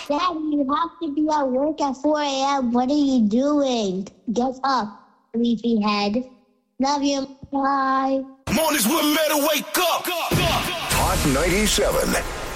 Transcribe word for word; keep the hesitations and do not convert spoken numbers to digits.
Daddy, you have to be at work at four a.m. What are you doing? Get up, sleepy head. Love you. Bye. Mornings with Metal, wake up. Hot ninety-seven.